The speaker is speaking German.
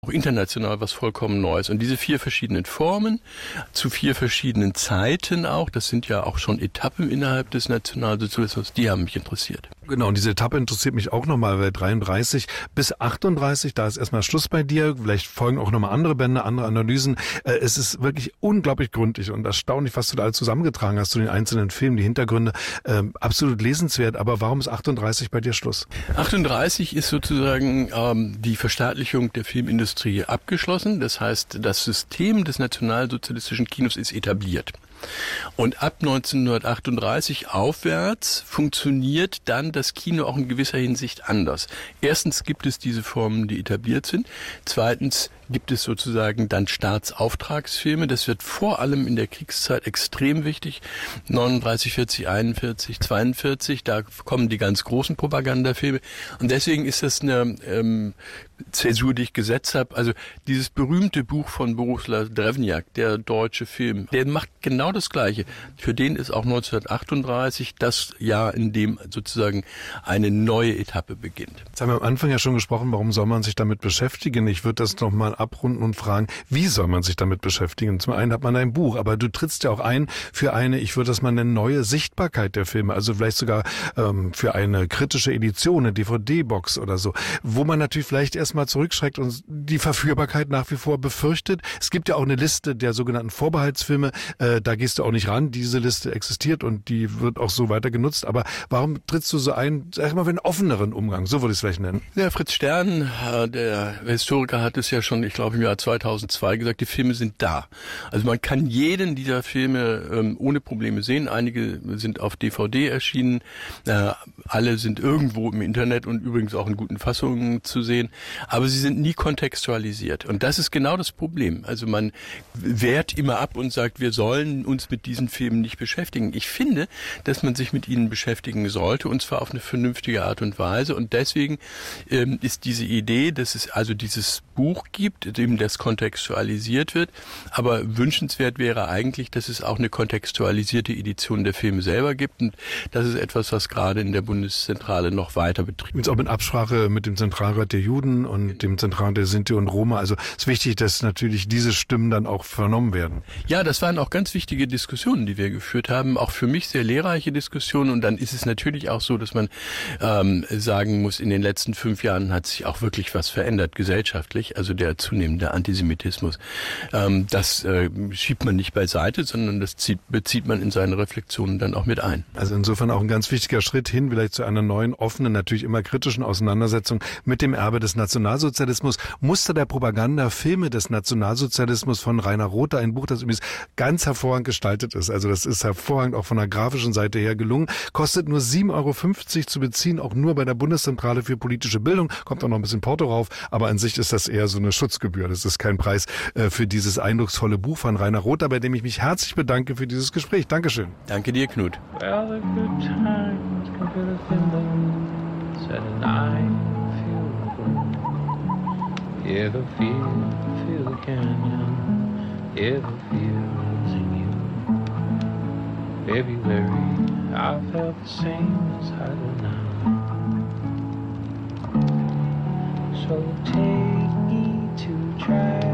auch international was vollkommen Neues. Und diese 4 verschiedenen Formen, zu 4 verschiedenen Zeiten auch, das sind ja auch schon Etappen innerhalb des Nationalsozialismus, die haben mich interessiert. Genau, und diese Etappe interessiert mich auch nochmal, weil 33 bis 38, da ist erstmal Schluss bei dir, vielleicht folgen auch nochmal andere Bände, andere Analysen. Es ist wirklich unglaublich gründlich und erstaunlich, was du da alles zusammengetragen hast zu den einzelnen Filmen, die Hintergründe, absolut lesenswert. Aber warum ist 38 bei dir Schluss? 38 ist sozusagen die Verstaatlichung der Filmindustrie abgeschlossen. Das heißt, das System des nationalsozialistischen Kinos ist etabliert. Und ab 1938 aufwärts funktioniert dann das Kino auch in gewisser Hinsicht anders. Erstens gibt es diese Formen, die etabliert sind. Zweitens gibt es sozusagen dann Staatsauftragsfilme. Das wird vor allem in der Kriegszeit extrem wichtig. 39, 40, 41, 42, da kommen die ganz großen Propagandafilme. Und deswegen ist das eine Zäsur, die ich gesetzt habe. Also dieses berühmte Buch von Bohuslav Drevniak, der deutsche Film, der macht genau das Gleiche. Für den ist auch 1938 das Jahr, in dem sozusagen eine neue Etappe beginnt. Jetzt haben wir am Anfang ja schon gesprochen, warum soll man sich damit beschäftigen? Ich würde das nochmal abrunden und fragen, wie soll man sich damit beschäftigen? Zum einen hat man ein Buch, aber du trittst ja auch ein für eine, ich würde das mal nennen, neue Sichtbarkeit der Filme, also vielleicht sogar für eine kritische Edition, eine DVD-Box oder so, wo man natürlich vielleicht erstmal zurückschreckt und die Verführbarkeit nach wie vor befürchtet. Es gibt ja auch eine Liste der sogenannten Vorbehaltsfilme, da gehst du auch nicht ran, diese Liste existiert und die wird auch so weiter genutzt, aber warum trittst du so ein, sag ich mal, für einen offeneren Umgang, so würde ich es vielleicht nennen? Ja, Fritz Stern, der Historiker, hat es ja schon, ich glaube im Jahr 2002 gesagt, die Filme sind da. Also man kann jeden dieser Filme ohne Probleme sehen. Einige sind auf DVD erschienen, alle sind irgendwo im Internet und übrigens auch in guten Fassungen zu sehen, aber sie sind nie kontextualisiert. Und das ist genau das Problem. Also man wehrt immer ab und sagt, wir sollen uns mit diesen Filmen nicht beschäftigen. Ich finde, dass man sich mit ihnen beschäftigen sollte, und zwar auf eine vernünftige Art und Weise. Und deswegen ist diese Idee, dass es also dieses Buch gibt, in dem das kontextualisiert wird. Aber wünschenswert wäre eigentlich, dass es auch eine kontextualisierte Edition der Filme selber gibt. Und das ist etwas, was gerade in der Bundeszentrale noch weiter betrieben wird. Jetzt auch mit Absprache mit dem Zentralrat der Juden und dem Zentralrat der Sinti und Roma. Also es ist wichtig, dass natürlich diese Stimmen dann auch vernommen werden. Ja, das waren auch ganz wichtige Diskussionen, die wir geführt haben. Auch für mich sehr lehrreiche Diskussionen. Und dann ist es natürlich auch so, dass man sagen muss, in den letzten 5 Jahren hat sich auch wirklich was verändert gesellschaftlich. Also der zunehmende Antisemitismus. Das schiebt man nicht beiseite, sondern das bezieht man in seine Reflexionen dann auch mit ein. Also insofern auch ein ganz wichtiger Schritt hin, vielleicht zu einer neuen, offenen, natürlich immer kritischen Auseinandersetzung mit dem Erbe des Nationalsozialismus. Muster der Propaganda, Filme des Nationalsozialismus von Rainer Rother, ein Buch, das übrigens ganz hervorragend gestaltet ist. Also das ist hervorragend auch von der grafischen Seite her gelungen. Kostet nur 7,50 € zu beziehen, auch nur bei der Bundeszentrale für politische Bildung. Kommt auch noch ein bisschen Porto rauf, aber an sich ist das eher so eine Schutzgebühr. Das ist kein Preis für dieses eindrucksvolle Buch von Rainer Rother, bei dem ich mich herzlich bedanke für dieses Gespräch. Dankeschön. Danke dir, Knut. Well, the good times come to the windows and I feel good. Yeah, the feel the canyon. Yeah, the feel's in you. February, I felt the same as I do now. So take me to try.